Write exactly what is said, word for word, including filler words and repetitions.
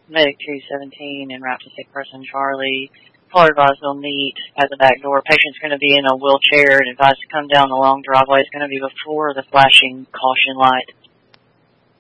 Medic two seventeen and route to sick person Charlie. Caller advised they'll meet at the back door. Patient's going to be in a wheelchair and advised to come down the long driveway. It's going to be before the flashing caution light.